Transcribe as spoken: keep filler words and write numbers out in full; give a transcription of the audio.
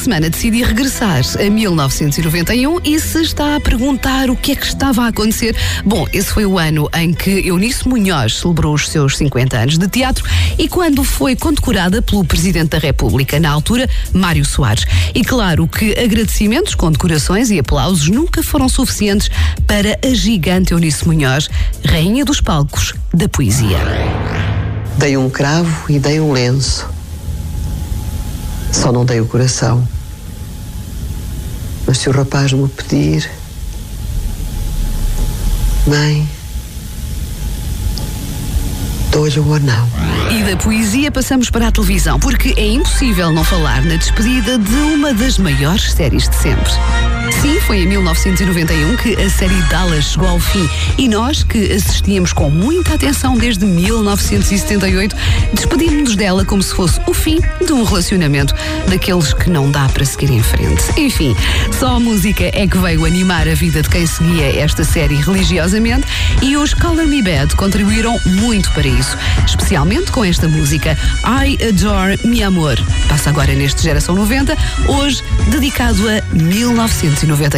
semana decidi regressar a mil novecentos e noventa e um e se está a perguntar o que é que estava a acontecer, bom, esse foi o ano em que Eunice Munhoz celebrou os seus cinquenta anos de teatro e quando foi condecorada pelo Presidente da República, na altura, Mário Soares. E claro que agradecimentos, condecorações e aplausos nunca foram suficientes para a gigante Eunice Munhoz, rainha dos palcos da poesia. Dei um cravo e dei um lenço. Só não dei o coração. Mas se o rapaz me pedir, mãe, dou-lhe o anão. E da poesia passamos para a televisão, porque é impossível não falar na despedida de uma das maiores séries de sempre. Sim, foi em mil novecentos e noventa e um que a série Dallas chegou ao fim e nós, que assistíamos com muita atenção desde mil novecentos e setenta e oito, despedimos-nos dela como se fosse o fim de um relacionamento daqueles que não dá para seguir em frente. Enfim, só a música é que veio animar a vida de quem seguia esta série religiosamente e os Color Me Badd contribuíram muito para isso, especialmente com esta música I Adore Mi Amor. Passa agora neste Geração noventa, hoje dedicado a mil novecentos e noventa e um.